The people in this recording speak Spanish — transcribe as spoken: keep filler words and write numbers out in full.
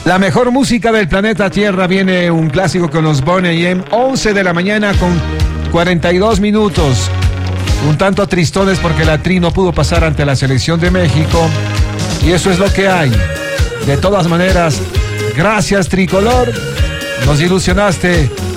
La mejor música del planeta Tierra, viene un clásico con los Boney M, once de la mañana con cuarenta y dos minutos. Un tanto tristones porque la Tri no pudo pasar ante la selección de México. Y eso es lo que hay. De todas maneras, gracias Tricolor. Nos ilusionaste